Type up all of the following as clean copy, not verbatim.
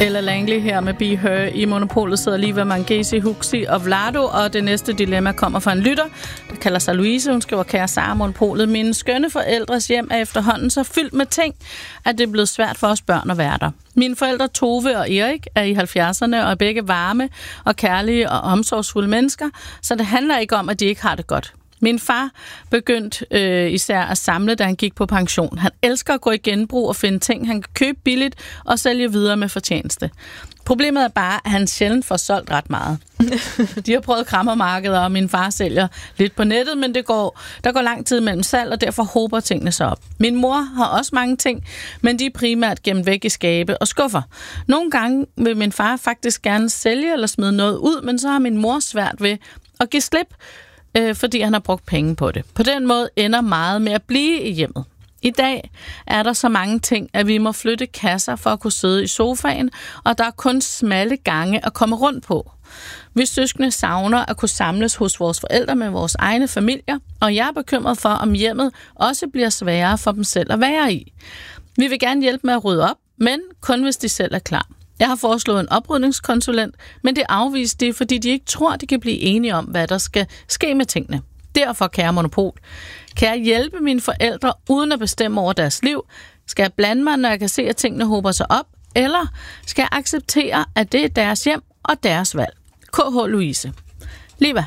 Ella Langley her med Be Her. I Monopolet sidder lige ved Mangesi, Huxi og Vlado, og det næste dilemma kommer fra en lytter, der kalder sig Louise. Hun skriver: kære Sara, Monopolet. Mine skønne forældres hjem er efterhånden så fyldt med ting, at det er blevet svært for os børn at være der. Mine forældre Tove og Erik er i 70'erne og er begge varme og kærlige og omsorgsfulde mennesker, så det handler ikke om, at de ikke har det godt. Min far begyndte især at samle, da han gik på pension. Han elsker at gå i genbrug og finde ting, han kan købe billigt og sælge videre med fortjeneste. Problemet er bare, at han sjældent får solgt ret meget. De har prøvet krammermarkeder, og min far sælger lidt på nettet, men der går lang tid mellem salg, og derfor hober tingene sig op. Min mor har også mange ting, men de er primært gemt væk i skabe og skuffer. Nogle gange vil min far faktisk gerne sælge eller smide noget ud, men så har min mor svært ved at give slip, fordi han har brugt penge på det. På den måde ender meget med at blive i hjemmet. I dag er der så mange ting, at vi må flytte kasser for at kunne sidde i sofaen, og der er kun smalle gange at komme rundt på. Vi søskende savner at kunne samles hos vores forældre med vores egne familier, og jeg er bekymret for, om hjemmet også bliver sværere for dem selv at være i. Vi vil gerne hjælpe med at rydde op, men kun hvis de selv er klar. Jeg har foreslået en oprydningskonsulent, men det afviste de, fordi de ikke tror, de kan blive enige om, hvad der skal ske med tingene. Derfor, kære Monopol, kan jeg hjælpe mine forældre uden at bestemme over deres liv? Skal jeg blande mig, når jeg kan se, at tingene hober sig op? Eller skal jeg acceptere, at det er deres hjem og deres valg? KH Louise. Liva.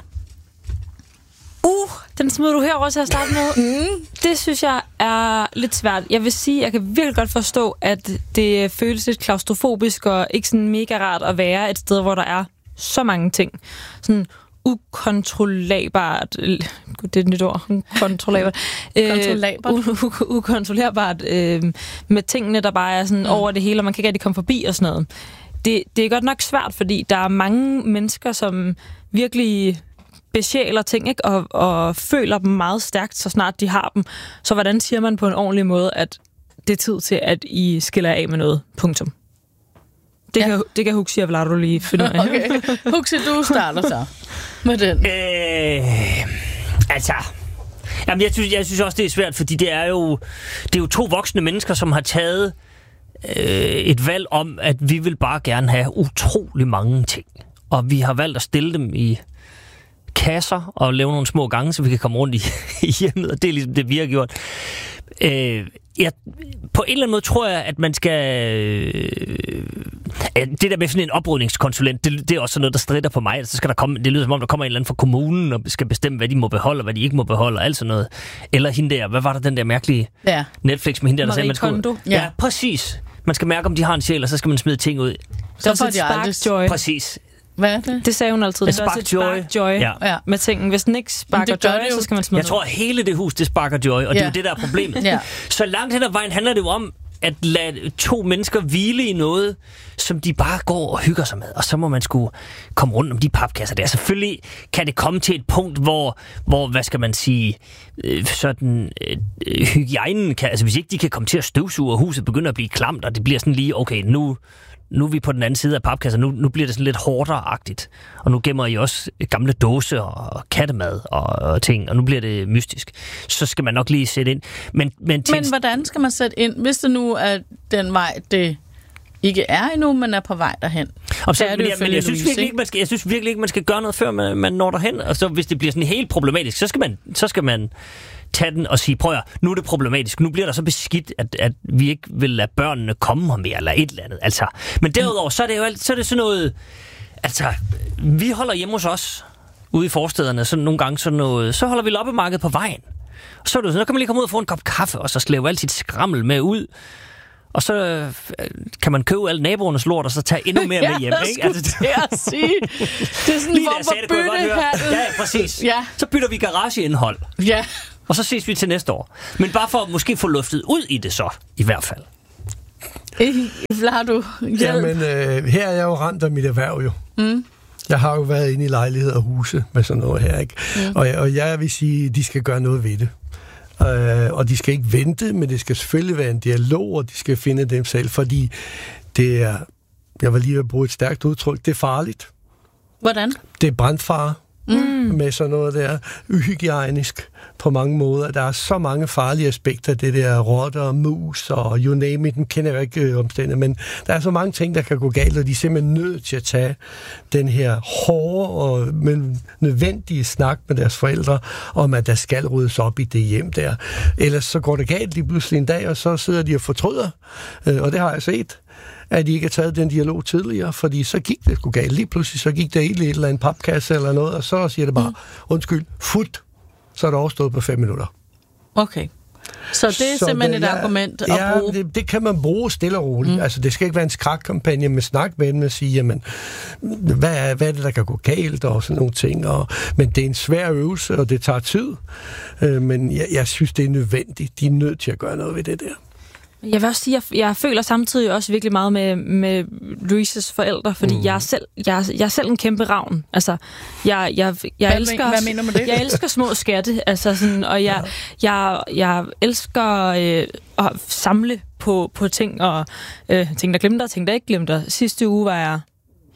Den smider du herover til at starte med. Det synes jeg er lidt svært. Jeg vil sige, jeg kan virkelig godt forstå, at det føles lidt klaustrofobisk og ikke sådan mega rart at være et sted, hvor der er så mange ting. Sådan ukontrollabart. Det er et nyt ord. Ukontrollerbart med tingene, der bare er sådan over det hele, og man kan ikke rigtig komme forbi og sådan noget. Det er godt nok svært, fordi der er mange mennesker, som virkelig besjæler ting, ikke? Og føler dem meget stærkt, så snart de har dem. Så hvordan siger man på en ordentlig måde, at det er tid til, at I skiller af med noget? Punktum. Det kan Huxi og Vlado lige finde ud af. Okay. Huxi, du starter så med den. Jamen, jeg synes også, det er svært, fordi det er jo to voksne mennesker, som har taget et valg om, at vi vil bare gerne have utrolig mange ting. Og vi har valgt at stille dem i kasser og lave nogle små gange, så vi kan komme rundt i hjemmet, og det er ligesom det, vi har gjort. På en eller anden måde tror jeg, at man skal... det der med sådan en oprydningskonsulent, det er også sådan noget, der stritter på mig. Så skal der komme, det lyder som om, der kommer en eller anden fra kommunen og skal bestemme, hvad de må beholde, og hvad de ikke må beholde, og alt sådan noget. Eller hende der, hvad var der den der mærkelige Netflix med hende der sagde, man skulle... Ja, præcis. Man skal mærke, om de har en sjæl, og så skal man smide ting ud. Så får de aldrig joy. Præcis. Hvad er det? Det sagde hun altid. Det er også et spark-joy med tingene. Hvis den ikke sparker joy, så skal man smide. Jeg tror, at hele det hus, det sparker joy, og det er jo det, der er problemet. Så langt hen ad vejen handler det jo om, at lade to mennesker hvile i noget, som de bare går og hygger sig med. Og så må man skulle komme rundt om de papkasser der. Selvfølgelig kan det komme til et punkt, hvor hvad skal man sige, sådan hygiejnen kan, altså hvis ikke de kan komme til at støvsuge, og huset begynder at blive klamt, og det bliver sådan lige, okay, nu er vi på den anden side af papkasser, nu bliver det sådan lidt hårdere-agtigt. Og nu gemmer I også gamle dåse og kattemad og ting, og nu bliver det mystisk. Så skal man nok lige sætte ind. Men hvordan skal man sætte ind, hvis det nu er den vej, det ikke er endnu, men er på vej derhen? Jeg synes virkelig ikke, man skal gøre noget, før man når derhen. Og så hvis det bliver sådan helt problematisk, så skal man tage den og sige, prøv at nu er det problematisk. Nu bliver der så beskidt, at vi ikke vil lade børnene komme her mere, eller et eller andet. Altså. Men derudover, så er det jo så er det sådan noget... Altså, vi holder hjemme hos os, ude i forstederne, så nogle gange sådan noget... Så holder vi loppemarked på vejen. Og så er det sådan, kan man lige komme ud og få en kop kaffe, og så slæve alt sit skrammel med ud. Og så kan man købe alle naboernes lort, og så tage endnu mere med hjem. Ikke? Altså, det er sige. Det er sådan en form for byttehandel. Ja, præcis. Ja. Så bytter vi garageindhold. Ja. Og så ses vi til næste år. Men bare for at måske få luftet ud i det så, i hvert fald. Vlado, Jamen, her er jeg jo ramt af mit erhverv jo. Jeg har jo været inde i lejligheder og huse med sådan noget her, ikke? Og jeg vil sige, at de skal gøre noget ved det. Og de skal ikke vente, men det skal selvfølgelig være en dialog, og de skal finde dem selv, fordi det er, jeg vil lige bruge et stærkt udtryk, det er farligt. Hvordan? Det er brandfare. med sådan noget der uhygienisk på mange måder. Der er så mange farlige aspekter, det der rotter, mus og you name it, den kender jeg ikke omstændigheder, men der er så mange ting, der kan gå galt, og de er simpelthen nødt til at tage den her hårde og nødvendige snak med deres forældre om, at der skal ryddes op i det hjem der. Ellers så går det galt lige pludselig en dag, og så sidder de og fortryder, og det har jeg set, at de ikke har taget den dialog tidligere, fordi så gik det sgu galt. Lige pludselig så gik der i et eller andet papkasse eller noget, og så siger det bare, undskyld, så er det overstået på 5 minutter. Okay. Så det er simpelthen et argument at bruge? Det kan man bruge stille og roligt. Altså, det skal ikke være en skrækkampagne med snak med dem og sige, jamen, hvad er det, der kan gå galt og sådan nogle ting. Men det er en svær øvelse, og det tager tid. Men jeg synes, det er nødvendigt. De er nødt til at gøre noget ved det der. Jeg vil også sige, at jeg føler samtidig også virkelig meget med Louises forældre, fordi jeg er selv en kæmpe ravn. Altså, jeg elsker, hvad mener du med det? Jeg elsker små skatte, altså sådan, og jeg elsker at samle på ting, og ting, der glemte, og ting, der ikke glemte. Sidste uge var jeg...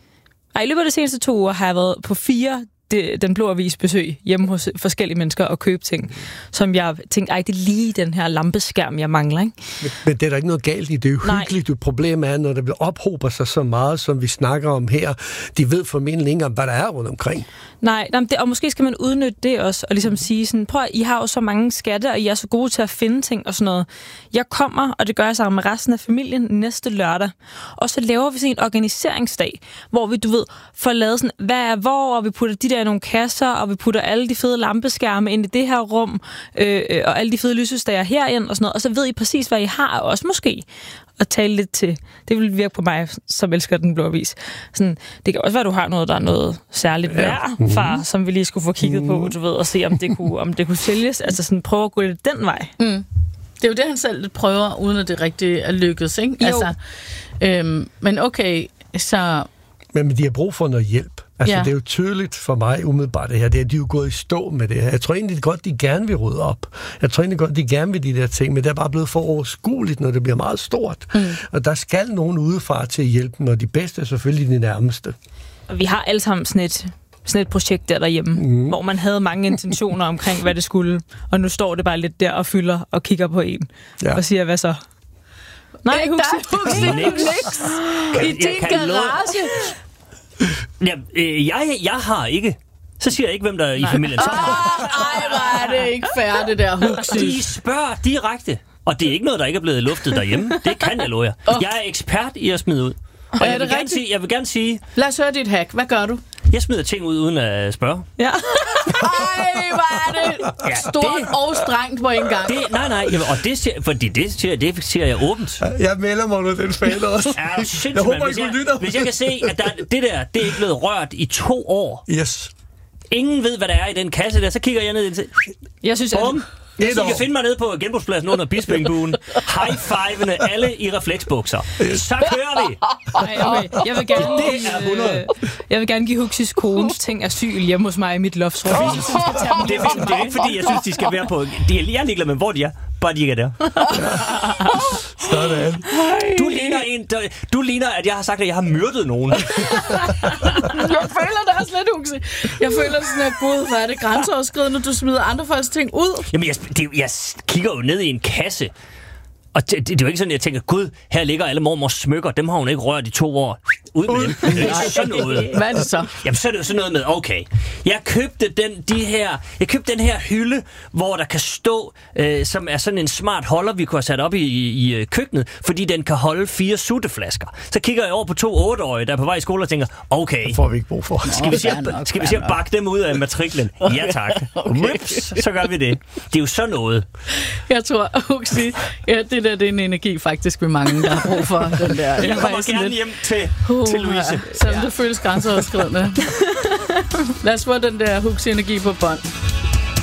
I løbet af de seneste 2 uger har jeg været på 4 Den Blå Avis besøg hjemme hos forskellige mennesker og købe ting, som jeg tænkte, det er lige den her lampeskærm, jeg mangler, ikke? Men det er der ikke noget galt i. Det er jo hyggeligt. Det problem er, når der ophober sig så meget, som vi snakker om her. De ved formentlig ikke om, hvad der er rundt omkring. Nej, og måske skal man udnytte det også, og ligesom sige sådan, prøv at I har jo så mange skatte, og I er så gode til at finde ting og sådan noget. Jeg kommer, og det gør jeg sammen med resten af familien næste lørdag, og så laver vi sådan en organiseringsdag, hvor vi, får lavet sådan, hvad er hvor, og vi putter de der i nogle kasser, og vi putter alle de fede lampeskærme ind i det her rum, og alle de fede lysestager herind og sådan noget, og så ved I præcis, hvad I har, også måske at tale lidt til. Det vil virke på mig, som elsker Den Blå Avis. Sådan, det kan også være, at du har noget, der er noget særligt værd, far, som vi lige skulle få kigget på, og se, om det kunne sælges. Altså sådan, prøve at gå lidt den vej. Det er jo det, han selv prøver, uden at det rigtig er lykkedes, ikke? Jo. Altså, men okay, så... Men de har brug for noget hjælp. Altså, det er jo tydeligt for mig umiddelbart det her. Det er, de er jo gået i stå med det her. Jeg tror egentlig godt, de gerne vil rydde op. Jeg tror egentlig godt, de gerne vil de der ting, men det er bare blevet for overskueligt, når det bliver meget stort. Og der skal nogen udefra til at hjælpe dem, og de bedste er selvfølgelig de nærmeste. Og vi har alle sammen sådan et projekt derhjemme, hvor man havde mange intentioner omkring, hvad det skulle, og nu står det bare lidt der og fylder og kigger på en, og siger, hvad så? Nej, Huxi. Niks. I din garage. Jeg har ikke. Så siger jeg ikke, hvem der er i familien. Ej, hvor er det ikke fair, det der Huxi. De spørger direkte. Og det er ikke noget, der ikke er blevet luftet derhjemme. Det kan jeg love jer. Jeg er ekspert i at smide ud. Og jeg vil gerne sige... Lad os høre dit hack. Hvad gør du? Jeg smider ting ud uden at spørge. Ja. Ej, hvor er det stort og strengt på en gang. Nej. Og det siger jeg åbent. Jeg melder mig under den fælde også. Jeg håber, hvis jeg kan se, at det er ikke blevet rørt i 2 år. Yes. Ingen ved, hvad der er i den kasse der. Så kigger jeg ned i den. Jeg synes, I kan finde mig nede på genbrugspladsen under Bispingbuen. High-fivene, alle i refleksbukser. Så kører vi! Jeg vil gerne give Huxis kones ting asyl hjemme hos mig i mit loftsrum. Det er ikke, fordi jeg synes, de skal være på... Jeg er ligeglad med, hvor de er. Bare de ikke er der. Sådan. Du ligner, at jeg har sagt, at jeg har myrdet nogen. Jeg føler det også lidt, Huxi. Jeg føler sådan, at gud, hvad er det grænseoverskridende, du smider andre folks ting ud? Jamen, jeg kigger jo ned i en kasse. Og det er jo ikke sådan, at jeg tænker, gud, her ligger alle mormors smykker. Dem har hun ikke rørt i 2 år. Ud med dem. Det er ikke sådan noget. Hvad er det så? Jamen, så er det jo sådan noget med, okay. Jeg købte den her hylde, hvor der kan stå, som er sådan en smart holder, vi kunne have sat op i køkkenet, fordi den kan holde 4 sutteflasker. Så kigger jeg over på 2 8-årige, der er på vej i skole og tænker, okay. Det får vi ikke brug for. Skal vi se at bakke dem ud af matriklen? Ja, tak. Okay. Så gør vi det. Det er jo sådan noget. Jeg tror, Huxi, det er en energi faktisk, vi mange, der har brug for. Den der. Jeg kommer gerne hjem til Louise. Selvom det føles grænseoverskridende. Lad os få den der Huxi-energi på bånd.